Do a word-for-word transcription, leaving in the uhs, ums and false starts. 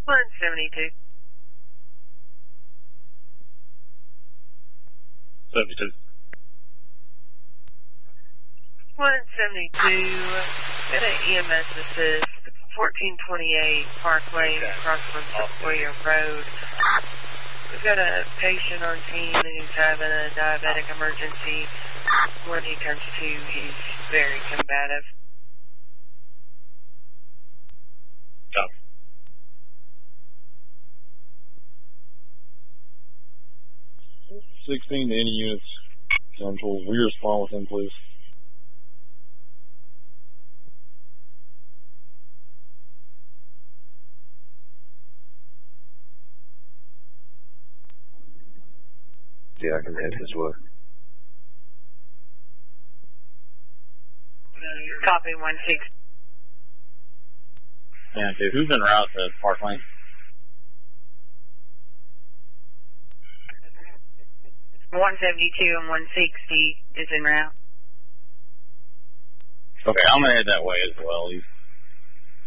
one seventy-two. seventy-two. one seventy-two, got an E M S assist, fourteen twenty-eight Parkway, Okay. across from Sequoia Road. We've got a patient on team who's having a diabetic emergency. When he comes to, he's very combative. Stop. sixteen to any units. Central. We respond with him, please. Yeah, I can hit as well. Copy one six. Yeah, dude, who's en route to Park Lane? one seventy-two and one sixty is en route. Okay, I'm gonna head that way as well. He's